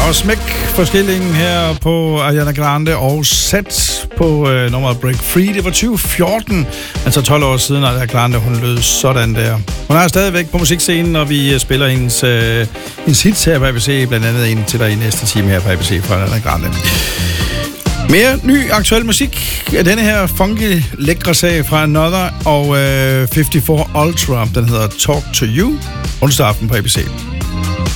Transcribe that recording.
Og smæk for skillingen her på Ariana Grande og sat på nummeret Break Free. Det var 2014, altså 12 år siden, at Ariana Grande, hun lød sådan der. Hun er stadigvæk på musikscenen, og vi spiller hendes hits her på ABC, blandt andet en til dig i næste time her på ABC fra Ariana Grande. Mere ny aktuel musik af denne her funky, lækre sag fra Another og 54 Ultra. Den hedder Talk to You. Onsdag aften på ABC.